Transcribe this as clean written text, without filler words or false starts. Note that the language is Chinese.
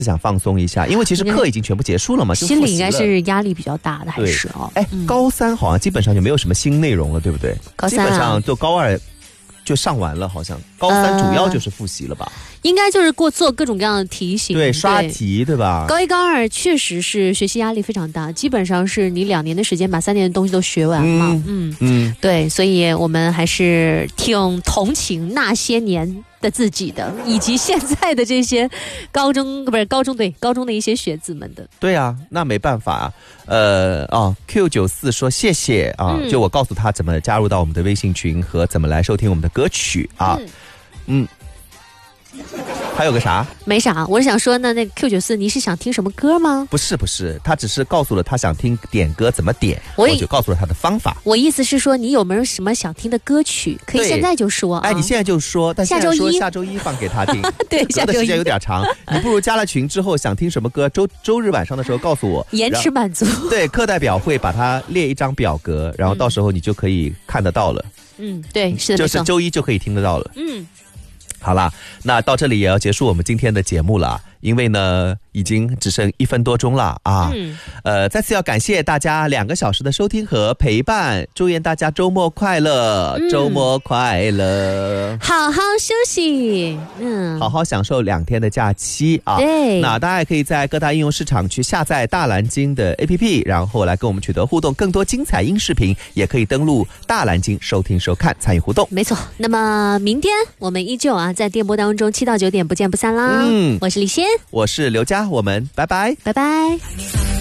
想放松一下，因为其实课已经全部结束了嘛，就心里应该是压力比较大的，还是高三好像基本上就没有什么新内容了，对不对？ 高三基本上就高二就上完了，好像高三主要就是复习了吧？ 应该就是做各种各样的题型， 对，刷题，对吧？ 高一高二确实是学习压力非常大，基本上是你2年的时间把3年的东西都学完嘛。对，所以我们还是挺同情那些年的自己的，以及现在的这些高中的一些学子们的。 对啊，那没办法啊。Q94 说谢谢啊，就我告诉他怎么加入到我们的微信群和怎么来收听我们的歌曲啊。还有个啥？ 没啥，我是想说呢，那个 Q94 你是想听什么歌吗？ 不是，他只是告诉了他想听点歌怎么点，我就告诉了他的方法。 我意思是说，你有没有什么想听的歌曲？可以现在就说啊。 你现在就说，但现在说下周一放给他听。 对，下周一时间有点长，你不如加了群之后想听什么歌，周日晚上的时候告诉我， 延迟满足。 对，课代表会把它列一张表格，然后到时候你就可以看得到了。 对，是的， 就是周一就可以听得到了。好啦，那到这里也要结束我们今天的节目了，因为呢已经只剩1分多钟了啊。再次要感谢大家2个小时的收听和陪伴，祝愿大家周末快乐，周末快乐， 好好休息， 好好享受2天的假期啊。 对， 那大家也可以在各大应用市场去下载大蓝鲸的 APP， 然后来跟我们取得互动，更多精彩音视频也可以登录大蓝鲸收听收看，参与互动。 没错，那么明天我们依旧在电波当中7到9点不见不散啦。我是李仙， 我是刘佳，我们拜拜， 拜拜。